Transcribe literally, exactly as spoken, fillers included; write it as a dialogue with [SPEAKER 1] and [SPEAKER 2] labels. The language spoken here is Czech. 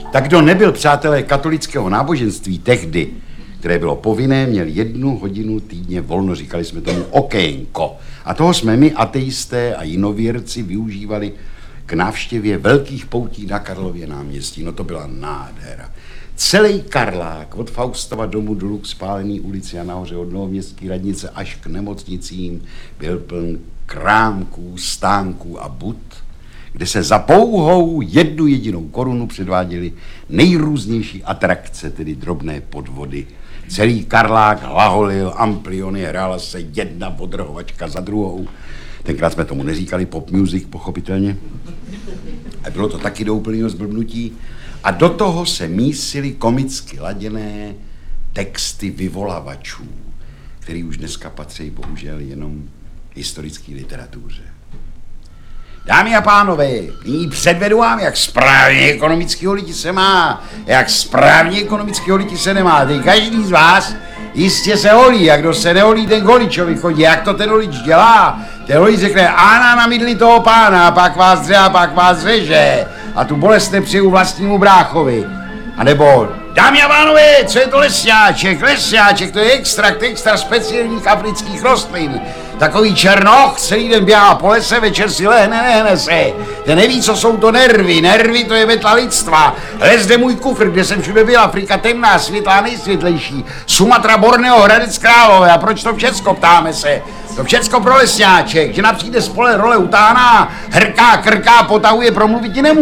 [SPEAKER 1] Tak kdo nebyl přátelé katolického náboženství tehdy, které bylo povinné, měl jednu hodinu týdně volno, říkali jsme tomu okénko. A toho jsme my, ateisté a jinověrci, využívali k návštěvě velkých poutí na Karlově náměstí. No to byla nádhera. Celý Karlák, od Faustova domu dolů k Spálený ulici a nahoře od Novoměstské radnice až k nemocnicím, byl pln krámků, stánků a bud, kde se za pouhou jednu jedinou korunu předváděly nejrůznější atrakce, tedy drobné podvody. Celý Karlák hlaholil, ampliony, hrála se jedna podrhovačka za druhou. Tenkrát jsme tomu neříkali pop music, pochopitelně. A bylo to taky do úplného zblbnutí. A do toho se mísily komicky laděné texty vyvolavačů, který už dneska patří bohužel jenom historické literatuře. Dámy a pánové, nyní předvedu vám, jak správně ekonomického lidi se má, jak správně ekonomického lidi se nemá. Teď každý z vás jistě se holí, a kdo se neholí, ten k holičovi chodí. Jak to ten holič dělá? Ten holič řekne, ána na mydli toho pána, pak vás dře a pak vás řeže. A tu bolest nepřeju vlastnímu bráchovi. A nebo, dámy a pánové, co je to lesňáček? Lesňáček, to je extrakt extra speciálních afrických rostlin. Takový černoch celý den běhá po lese, večer si lehne, nehne se. Ten neví, co jsou to nervy. Nervy, to je metla lidstva. Les zde můj kufr, kde jsem všude byl. Afrika temná, světlá, nejsvětlejší. Sumatra, Borneo, Hradec Králové. A proč to všecko, ptáme se? To všecko pro lesňáček, že napřijde z pole role utáhná, hrká, krká, potahuje, promluvit ti nemůže.